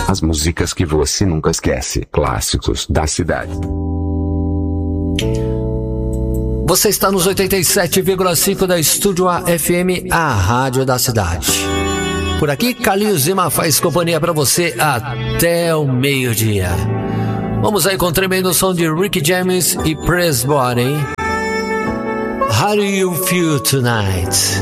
As músicas que você nunca esquece. Clássicos da cidade. Você está nos 87,5 da Estúdio A FM, a rádio da cidade. Por aqui, Carlinhos Zima faz companhia para você até o meio-dia. Vamos aí com o tremendo som de Ricky James e Press Body. How do you feel tonight?